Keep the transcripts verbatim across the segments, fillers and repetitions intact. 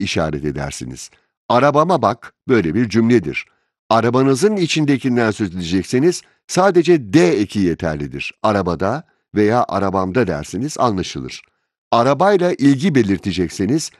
işaret edersiniz. Arabama bak böyle bir cümledir. Arabanızın içindekinden söz edecekseniz sadece D eki yeterlidir. Arabada veya arabamda dersiniz, anlaşılır. Arabayla ilgi belirtecekseniz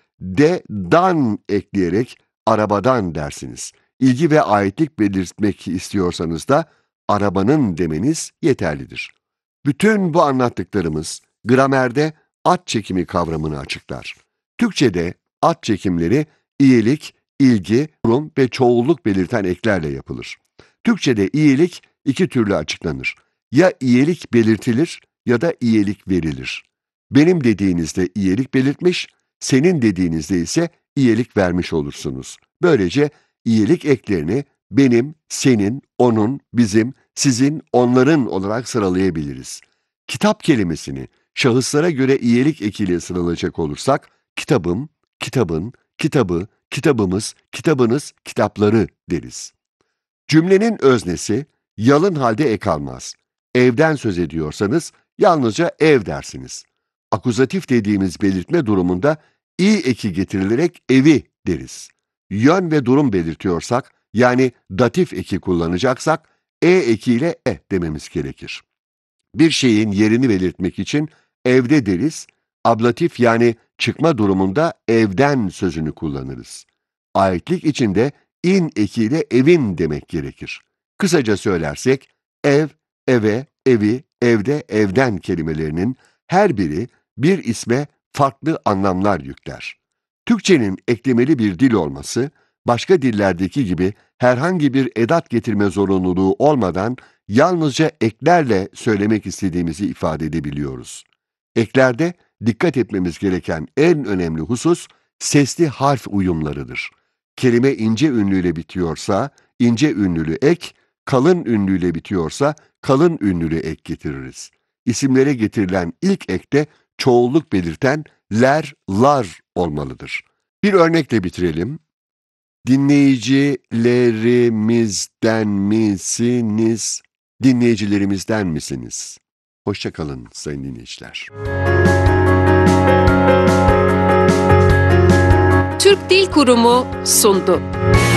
de-dan ekleyerek arabadan dersiniz. İlgi ve aitlik belirtmek istiyorsanız da arabanın demeniz yeterlidir. Bütün bu anlattıklarımız gramerde at çekimi kavramını açıklar. Türkçe'de at çekimleri iyilik, ilgi, durum ve çoğulluk belirten eklerle yapılır. Türkçe'de iyilik iki türlü açıklanır. Ya iyilik belirtilir ya da iyilik verilir. Benim dediğinizde iyilik belirtmiş, senin dediğinizde ise iyilik vermiş olursunuz. Böylece iyilik eklerini benim, senin, onun, bizim, sizin, onların olarak sıralayabiliriz. Kitap kelimesini şahıslara göre iyilik ekiyle sıralayacak olursak, kitabım, kitabın, kitabı, kitabımız, kitabınız, kitapları deriz. Cümlenin öznesi yalın halde ek almaz. Evden söz ediyorsanız yalnızca ev dersiniz. Akuzatif dediğimiz belirtme durumunda i eki getirilerek evi deriz. Yön ve durum belirtiyorsak, yani datif eki kullanacaksak, e ekiyle e dememiz gerekir. Bir şeyin yerini belirtmek için evde deriz, ablatif yani çıkma durumunda evden sözünü kullanırız. Aitlik içinde in ekiyle evin demek gerekir. Kısaca söylersek, ev, eve, evi, evde, evden kelimelerinin her biri bir isme farklı anlamlar yükler. Türkçenin eklemeli bir dil olması, başka dillerdeki gibi herhangi bir edat getirme zorunluluğu olmadan yalnızca eklerle söylemek istediğimizi ifade edebiliyoruz. Eklerde dikkat etmemiz gereken en önemli husus sesli harf uyumlarıdır. Kelime ince ünlüyle bitiyorsa ince ünlülü ek, kalın ünlüyle bitiyorsa kalın ünlülü ek getiririz. İsimlere getirilen ilk ekte çoğulluk belirten ler, lar olmalıdır. Bir örnekle bitirelim. Dinleyicilerimizden misiniz? Dinleyicilerimizden misiniz? Hoşça kalın sayın dinleyiciler. Türk Dil Kurumu sundu.